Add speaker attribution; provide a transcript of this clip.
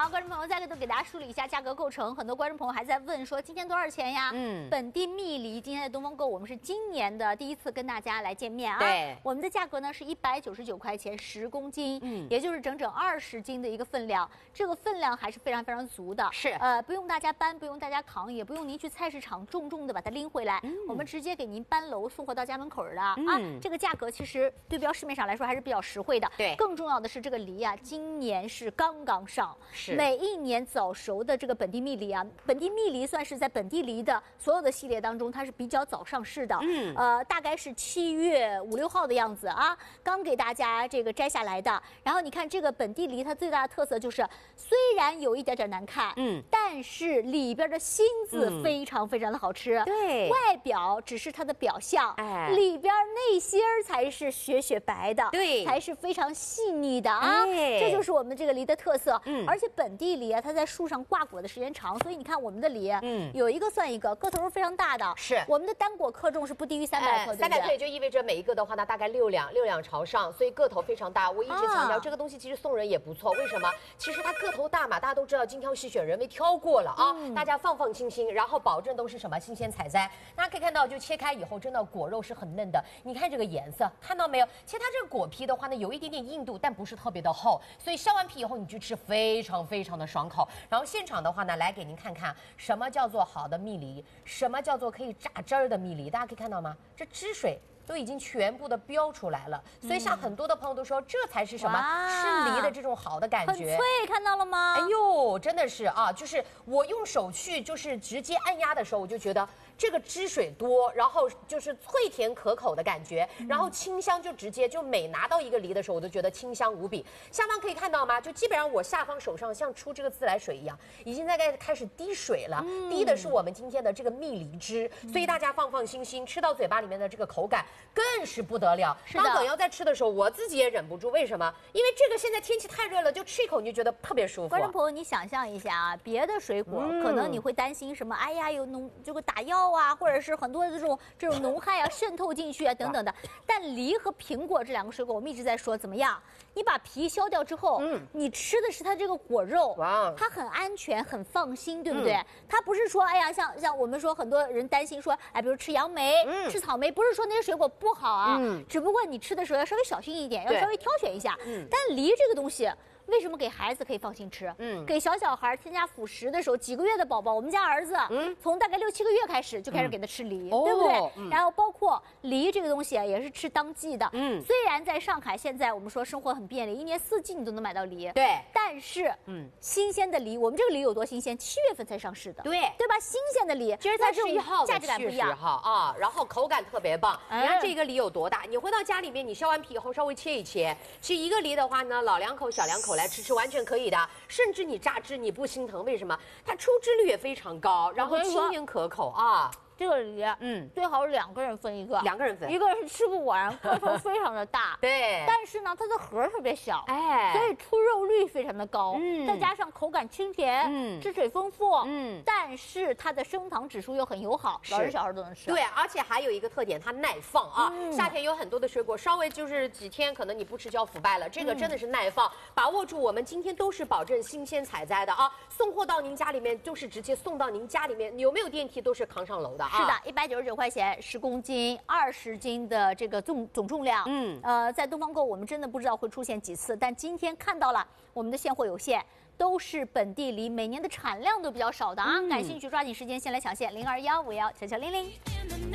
Speaker 1: 好，观众朋友，再给大家梳理一下价格构成。很多观众朋友还在问说今天多少钱呀？本地蜜梨今天在东方购，我们是今年的第一次跟大家来见面啊。
Speaker 2: 对，
Speaker 1: 我们的价格呢是199块钱10公斤，也就是整整20斤的一个分量。这个分量还是非常非常足的，
Speaker 2: 是
Speaker 1: 不用大家搬，不用大家扛，也不用您去菜市场重重的把它拎回来，我们直接给您搬楼送货到家门口的啊。这个价格其实对标市面上来说还是比较实惠的。
Speaker 2: 对，
Speaker 1: 更重要的是这个梨啊，今年是刚刚上。
Speaker 2: 是
Speaker 1: 每一年早熟的这个本地蜜梨啊，本地蜜梨算是在本地梨的所有的系列当中，它是比较早上市的。大概是7月5、6号的样子啊，刚给大家这个摘下来的。然后你看这个本地梨，它最大的特色就是，虽然有一点点难看，但是里边的心思非常非常的好吃。
Speaker 2: 对，
Speaker 1: 外表只是它的表象，里边内心才是雪雪白的，
Speaker 2: 对，
Speaker 1: 才是非常细腻的啊。这就是我们这个梨的特色。而且本地梨啊，它在树上挂果的时间长，所以你看我们的梨，有一个算一个，个头是非常大的。
Speaker 2: 是我们
Speaker 1: 的单果克重是不低于300克
Speaker 2: ，300克也就意味着每一个的话呢，大概6两朝上，所以个头非常大。我一直强调这个东西其实送人也不错，为什么？其实它个头大嘛，大家都知道精挑细选，人为挑过了啊，大家放放心心，然后保证都是什么新鲜采摘。大家可以看到，就切开以后，真的果肉是很嫩的。你看这个颜色，看到没有？其实它这个果皮的话呢，有一点点硬度，但不是特别的厚，所以削完皮以后你去吃非常非常的爽口。然后现场的话呢，来给您看看什么叫做好的蜜梨，什么叫做可以榨汁儿的蜜梨。大家可以看到吗？这汁水都已经全部的标出来了，所以像很多的朋友都说，这才是什么吃梨的这种好的感觉，
Speaker 1: 很脆，看到了吗？
Speaker 2: 哎呦，真的是啊，就是我用手去就是直接按压的时候，我就觉得这个汁水多，然后就是脆甜可口的感觉，然后清香就直接就每拿到一个梨的时候，我都觉得清香无比。下方可以看到吗？就基本上我下方手上像出这个自来水一样，已经大概开始滴水了，滴的是我们今天的这个蜜梨汁，所以大家放放心心，吃到嘴巴里面的这个口感更是不得了。当等要在吃的时候，我自己也忍不住，为什么？因为这个现在天气太热了，就吃一口你就觉得特别舒服。
Speaker 1: 观众朋友，你想象一下啊，别的水果可能你会担心什么？哎呀，有这个打药啊，或者是很多的这种农害啊渗透进去啊等等的。但梨和苹果这两个水果，我们一直在说怎么样？你把皮削掉之后，你吃的是它这个果肉，它很安全，很放心，对不对？它不是说哎呀，像我们说很多人担心说，哎，比如吃杨梅、吃草莓，不是说那些水果不好啊，只不过你吃的时候要稍微小心一点，要稍微挑选一下。但梨这个东西。为什么给孩子可以放心吃？给小孩添加辅食的时候，几个月的宝宝，我们家儿子从大概6、7个月开始就开始给他吃梨，对不对？然后包括梨这个东西啊，也是吃当季的。虽然在上海现在我们说生活很便利，1年4季你都能买到梨，
Speaker 2: 对。
Speaker 1: 但是新鲜的梨，我们这个梨有多新鲜？7月份才上市的，对吧？新鲜的梨，
Speaker 2: 今儿才11号，
Speaker 1: 价值感不一样
Speaker 2: 啊，然后口感特别棒。你看这个梨有多大？你回到家里面，你削完皮以后稍微切一切，其实一个梨的话呢，老2口、小2口来吃完全可以的，甚至你榨汁你不心疼，为什么？它出汁率也非常高，然后清甜可口啊。
Speaker 1: 这个梨，最好是2个人分一个，2
Speaker 2: 个人分，
Speaker 1: 一个人是吃不完，个头非常的大，
Speaker 2: 对，
Speaker 1: 但是呢，它的核特别小，所以出肉率非常的高，再加上口感清甜，汁水丰富，但是它的升糖指数又很友好，老人小孩都能吃。
Speaker 2: 对，而且还有一个特点，它耐放啊。夏天有很多的水果，稍微就是几天可能你不吃就要腐败了，这个真的是耐放。把握住，我们今天都是保证新鲜采摘的啊，送货到您家里面就是直接送到您家里面，有没有电梯都是扛上楼的。
Speaker 1: 是的，199块钱10公斤，20斤的这个总重量。在东方购我们真的不知道会出现几次，但今天看到了，我们的现货有限，都是本地梨，每年的产量都比较少的啊。感兴趣抓紧时间先来抢线，0215199900。